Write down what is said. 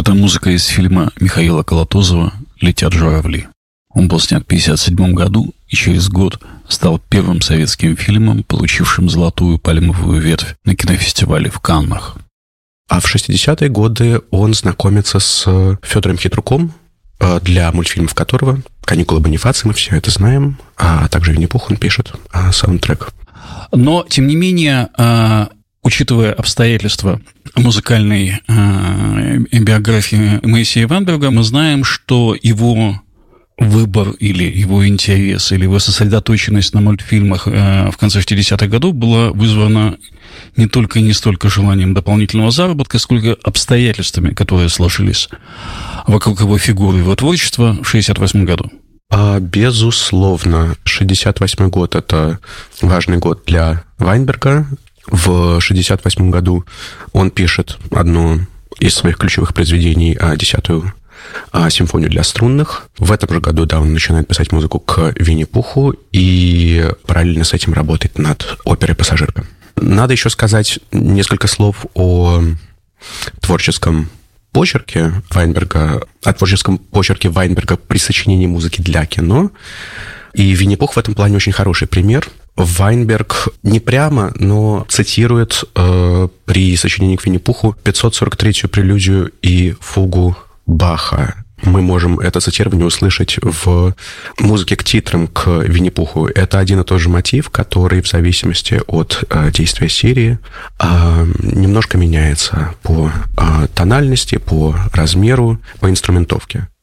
Это музыка из фильма Михаила Колотозова «Летят журавли». Он был снят в 1957 году и через год стал первым советским фильмом, получившим золотую пальмовую ветвь на кинофестивале в Каннах. А в 60-е годы он знакомится с Федором Хитруком, для мультфильмов которого «Каникулы Бонифация», мы все это знаем, а также «Винни-Пух» он пишет саундтрек. Но, тем не менее, учитывая обстоятельства музыкальной биографии Моисея Вайнберга, мы знаем, что его выбор или его интерес, или его сосредоточенность на мультфильмах в конце 60-х годов была вызвана не только и не столько желанием дополнительного заработка, сколько обстоятельствами, которые сложились вокруг его фигуры, его творчества в 68 году. Безусловно, 68 год – это важный год для Вайнберга. В 68 году он пишет одно из своих ключевых произведений, 10-ю симфонию для струнных. В этом же году, он начинает писать музыку к Винни-Пуху и параллельно с этим работает над оперой «Пассажирка». Надо еще сказать несколько слов о творческом почерке Вайнберга, при сочинении музыки для кино. И Винни-Пух в этом плане очень хороший пример. Вайнберг не прямо, но цитирует при сочинении к Винни-Пуху 543-ю прелюдию и фугу Баха. Мы можем это цитирование услышать в музыке к титрам к Винни-Пуху. Это один и тот же мотив, который в зависимости от действия серии немножко меняется по тональности, по размеру, по инструментовке.